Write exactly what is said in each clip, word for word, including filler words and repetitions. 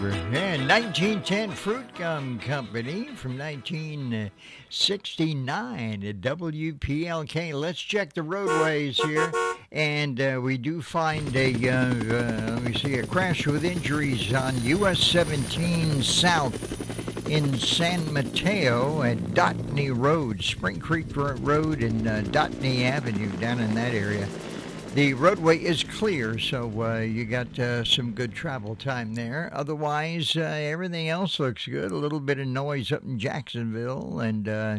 And nineteen ten Fruit Gum Company from nineteen sixty-nine at W P L K. Let's check the roadways here. And uh, we do find a, uh, uh, let me see, a crash with injuries on U S seventeen South in San Mateo at Dotney Road, Spring Creek Road and uh, Dotney Avenue down in that area. The roadway is clear, so uh, you got uh, some good travel time there. Otherwise, uh, everything else looks good. A little bit of noise up in Jacksonville, and uh,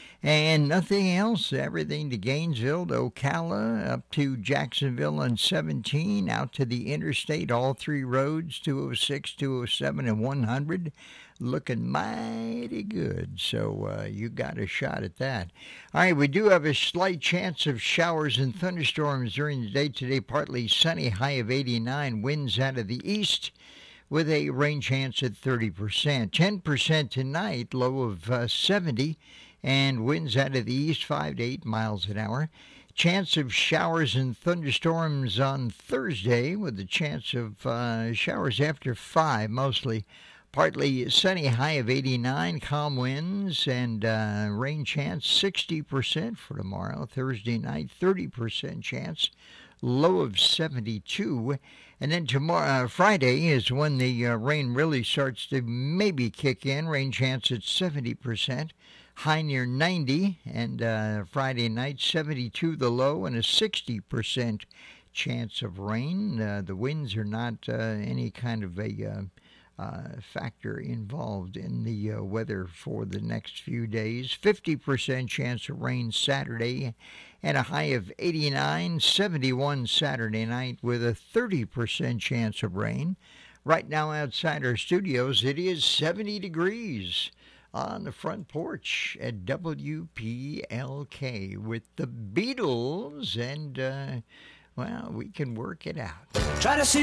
and nothing else. Everything to Gainesville, to Ocala, up to Jacksonville on seventeen, out to the interstate, all three roads, two oh six, two oh seven, and one hundred. Looking mighty good, so uh, you got a shot at that. All right, we do have a slight chance of showers and thunderstorms during the day today. Partly sunny, high of eighty-nine. Winds out of the east with a rain chance at thirty percent. ten percent tonight, low of uh, seventy, and winds out of the east five to eight miles an hour. Chance of showers and thunderstorms on Thursday with a chance of uh, showers after five, mostly. Partly sunny, high of eighty-nine, calm winds, and uh, rain chance sixty percent for tomorrow. Thursday night, thirty percent chance, low of seventy-two. And then tomorrow, uh, Friday is when the uh, rain really starts to maybe kick in. Rain chance at seventy percent, high near ninety. And uh, Friday night, seventy-two the low, and a sixty percent chance of rain. Uh, the winds are not uh, any kind of a... Uh, Uh, factor involved in the uh, weather for the next few days. fifty percent chance of rain Saturday and a high of eighty-nine, seventy-one Saturday night with a thirty percent chance of rain. Right now outside our studios, it is seventy degrees on the front porch at W P L K with the Beatles, and, uh, well, we can work it out. Try to see